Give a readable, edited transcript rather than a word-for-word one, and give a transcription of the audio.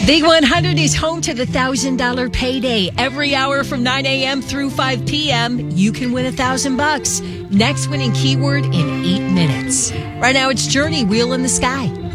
Big 100 is home to the $1,000 payday. Every hour from 9 a.m. through 5 p.m., you can win $1,000. Next winning keyword in 8 minutes. Right now, it's Journey, Wheel in the Sky.